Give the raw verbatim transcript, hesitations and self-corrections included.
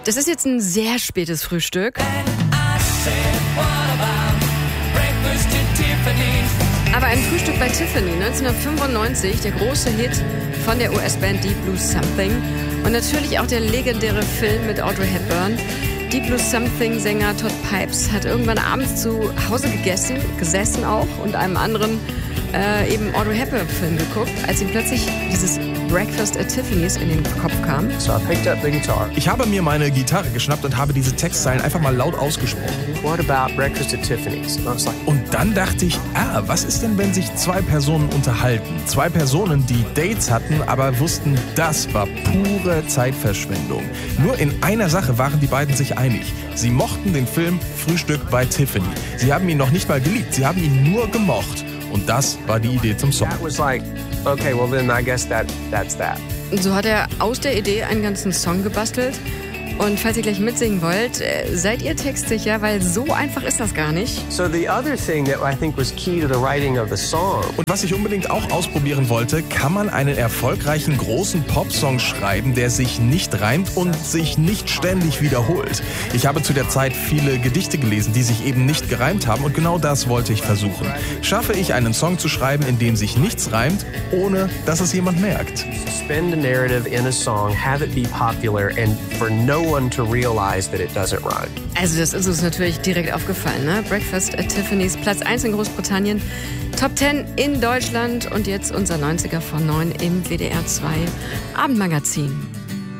Das ist jetzt ein sehr spätes Frühstück. Aber ein Frühstück bei Tiffany, neunzehnhundertfünfundneunzig, der große Hit von der U S-Band Deep Blue Something. Und natürlich auch der legendäre Film mit Audrey Hepburn. Deep Blue Something-Sänger Todd Pipes hat irgendwann abends zu Hause gegessen, gesessen auch, und einem anderen äh, eben Audrey Hepburn-Film geguckt, als ihm plötzlich dieses Breakfast at Tiffany's in den Kopf kam. So I picked up the guitar. Ich habe mir meine Gitarre geschnappt und habe diese Textzeilen einfach mal laut ausgesprochen. What about Breakfast at Tiffany's? And I was like, Und dann dachte ich, ah, was ist denn, wenn sich zwei Personen unterhalten? Zwei Personen, die Dates hatten, aber wussten, das war pure Zeitverschwendung. Nur in einer Sache waren die beiden sich einig. Sie mochten den Film Frühstück bei Tiffany. Sie haben ihn noch nicht mal geliebt, sie haben ihn nur gemocht. Und das war die Idee zum Song. that was like, okay, well then I guess that that's that. Und so hat er aus der Idee einen ganzen Song gebastelt. Und falls ihr gleich mitsingen wollt, äh, seid ihr textsicher, weil so einfach ist das gar nicht. So the other thing that I think was key to the writing of the song Und was ich unbedingt auch ausprobieren wollte, kann man einen erfolgreichen großen Popsong schreiben, der sich nicht reimt und sich nicht ständig wiederholt. Ich habe zu der Zeit viele Gedichte gelesen, die sich eben nicht gereimt haben, und genau das wollte ich versuchen. Schaffe ich einen Song zu schreiben, in dem sich nichts reimt, ohne dass es jemand merkt? Spend a narrative in a song, have it be popular, and for no one to realize that it doesn't rhyme. Also das ist uns natürlich direkt aufgefallen, ne? Breakfast at Tiffany's, Platz eins in Großbritannien, Top zehn in Deutschland und jetzt unser neunziger von neun im W D R zwei Abendmagazin.